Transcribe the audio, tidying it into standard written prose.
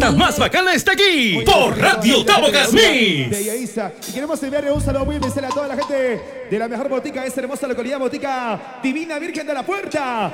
fiesta más bacana está aquí por Radio Tabocas Mix. Y queremos enviarle un saludo muy especial a toda la gente de la mejor botica de esta hermosa localidad, Botica Divina Virgen de la Puerta.